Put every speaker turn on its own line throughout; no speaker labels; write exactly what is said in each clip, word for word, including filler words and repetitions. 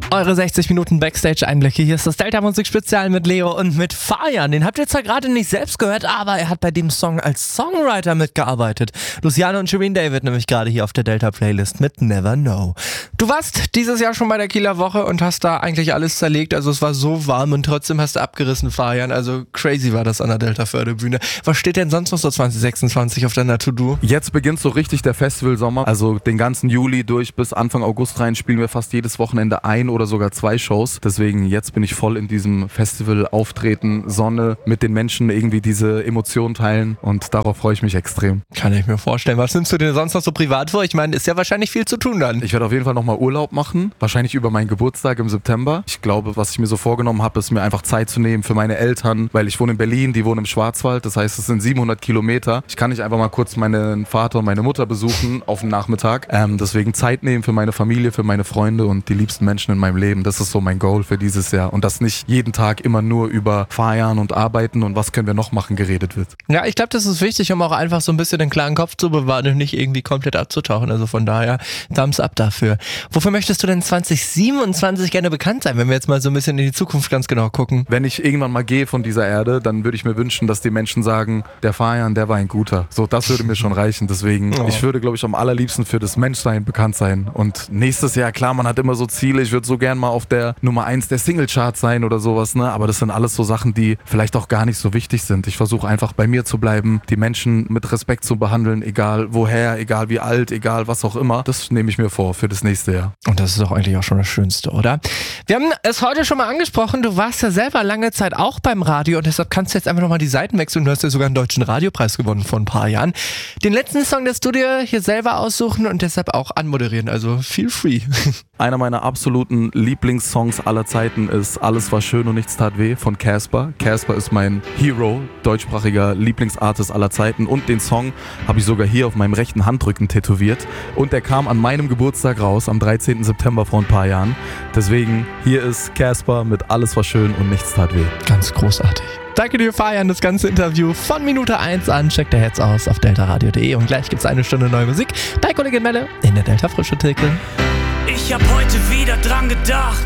Eure sechzig Minuten Backstage-Einblicke. Hier ist das Delta-Musik-Spezial mit Leo und mit Fajan. Den habt ihr zwar gerade nicht selbst gehört, aber er hat bei dem Song als Songwriter mitgearbeitet. Luciano und Shirin David nämlich gerade hier auf der Delta-Playlist mit Never Know. Du warst dieses Jahr schon bei der Kieler Woche und hast da eigentlich alles zerlegt. Also es war so warm und trotzdem hast du abgerissen, Fajan. Also crazy war das an der Delta-Förderbühne. Was steht denn sonst noch so zwanzig sechsundzwanzig auf deiner To-Do?
Jetzt beginnt so richtig der Festivalsommer. Also den ganzen Juli durch bis Anfang August rein spielen wir fast jedes Wochenende ein oder sogar zwei Shows. Deswegen jetzt bin ich voll in diesem Festival auftreten, Sonne, mit den Menschen irgendwie diese Emotionen teilen und darauf freue ich mich extrem.
Kann ich mir vorstellen. Was nimmst du dir sonst noch so privat vor? Ich meine, ist ja wahrscheinlich viel zu tun dann.
Ich werde auf jeden Fall nochmal Urlaub machen, wahrscheinlich über meinen Geburtstag im September. Ich glaube, was ich mir so vorgenommen habe, ist mir einfach Zeit zu nehmen für meine Eltern, weil ich wohne in Berlin, die wohnen im Schwarzwald, das heißt, es sind siebenhundert Kilometer. Ich kann nicht einfach mal kurz meinen Vater und meine Mutter besuchen auf den Nachmittag. Ähm, deswegen Zeit nehmen für meine Familie, für meine Freunde und die liebsten Menschen in meinem Leben. Das ist so mein Goal für dieses Jahr. Und dass nicht jeden Tag immer nur über Feiern und Arbeiten und was können wir noch machen geredet wird.
Ja, ich glaube, das ist wichtig, um auch einfach so ein bisschen den klaren Kopf zu bewahren und nicht irgendwie komplett abzutauchen. Also von daher, Thumbs up dafür. Wofür möchtest du denn zwanzig siebenundzwanzig gerne bekannt sein, wenn wir jetzt mal so ein bisschen in die Zukunft ganz genau gucken?
Wenn ich irgendwann mal gehe von dieser Erde, dann würde ich mir wünschen, dass die Menschen sagen, der Fajan, der war ein guter. So, das würde mir schon reichen. Deswegen, oh. ich würde, glaube ich, am allerliebsten für das Menschsein bekannt sein. Und nächstes Jahr, klar, man hat immer so Ziele. Ich würde so gern mal auf der Nummer eins der Singlecharts sein oder sowas, ne? Aber das sind alles so Sachen, die vielleicht auch gar nicht so wichtig sind. Ich versuche einfach bei mir zu bleiben, die Menschen mit Respekt zu behandeln, egal woher, egal wie alt, egal was auch immer. Das nehme ich mir vor für das nächste Jahr.
Und das ist doch eigentlich auch schon das Schönste, oder? Wir haben es heute schon mal angesprochen, du warst ja selber lange Zeit auch beim Radio und deshalb kannst du jetzt einfach nochmal die Seiten wechseln. Du hast ja sogar einen deutschen Radiopreis gewonnen vor ein paar Jahren. Den letzten Song, das du dir hier selber aussuchen und deshalb auch anmoderieren, also feel free.
Einer meiner absoluten Lieblingssongs aller Zeiten ist Alles war schön und nichts tat weh von Casper. Casper ist mein Hero, deutschsprachiger Lieblingsartist aller Zeiten und den Song habe ich sogar hier auf meinem rechten Handrücken tätowiert und der kam an meinem Geburtstag raus, am dreizehnten September vor ein paar Jahren. Deswegen, hier ist Casper mit Alles war schön und nichts tat weh.
Ganz großartig. Danke dir, Fajan, das ganze Interview von Minute eins an. Checkt der jetzt aus auf deltaradio punkt de und gleich gibt's eine Stunde neue Musik bei Kollegin Melle in der Delta Frische Theke.
Ich hab heute wieder dran gedacht,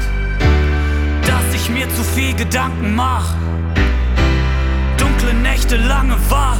dass ich mir zu viel Gedanken mach. Dunkle Nächte, lange wach,